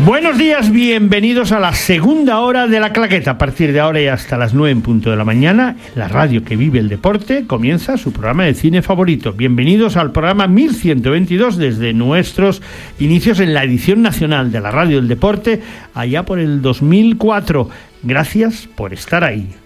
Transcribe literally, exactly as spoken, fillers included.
Buenos días, bienvenidos a la segunda hora de La Claqueta. A partir de ahora y hasta las nueve en punto de la mañana, en la radio que vive el deporte, comienza su programa de cine favorito. Bienvenidos al programa mil ciento veintidós desde nuestros inicios en la edición nacional de la radio del deporte, allá por el dos mil cuatro. Gracias por estar ahí.